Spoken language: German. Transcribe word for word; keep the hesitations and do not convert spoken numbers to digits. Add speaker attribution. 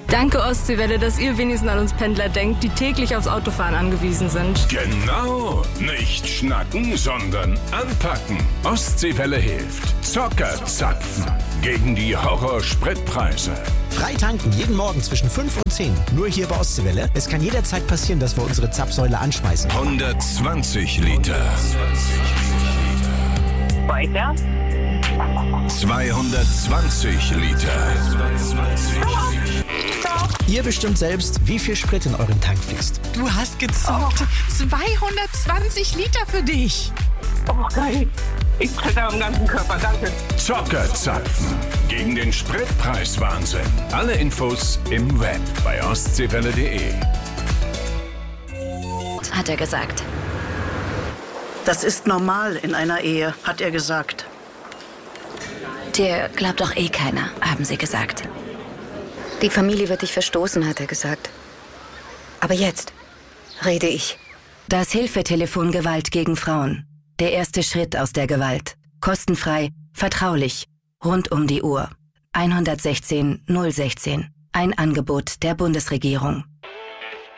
Speaker 1: Danke, Ostseewelle, dass ihr wenigstens an uns Pendler denkt, die täglich aufs Autofahren angewiesen sind.
Speaker 2: Genau. Nicht schnacken, sondern anpacken. Ostseewelle hilft. Zocker zapfen. Gegen die Horror-Spritpreise.
Speaker 3: Frei tanken jeden Morgen zwischen fünf und zehn. Nur hier bei Ostseewelle. Es kann jederzeit passieren, dass wir unsere Zapfsäule anschmeißen.
Speaker 2: hundertzwanzig Liter.
Speaker 4: Weiter.
Speaker 2: zweihundertzwanzig Liter.
Speaker 3: Ihr bestimmt selbst, wie viel Sprit in euren Tank fließt.
Speaker 5: Du hast gezockt. zweihundertzwanzig Liter für dich.
Speaker 4: Oh, geil. Ich zitter am ganzen Körper, danke.
Speaker 2: Zocker zapfen. Gegen den Spritpreiswahnsinn. Alle Infos im Web bei ostseewelle punkt de.
Speaker 6: Hat er gesagt.
Speaker 7: Das ist normal in einer Ehe, hat er gesagt.
Speaker 6: Dir glaubt doch eh keiner, haben sie gesagt.
Speaker 8: Die Familie wird dich verstoßen, hat er gesagt. Aber jetzt rede ich.
Speaker 6: Das Hilfetelefon Gewalt gegen Frauen. Der erste Schritt aus der Gewalt. Kostenfrei, vertraulich, rund um die Uhr. eins sechzehn null sechzehn. Ein Angebot der Bundesregierung.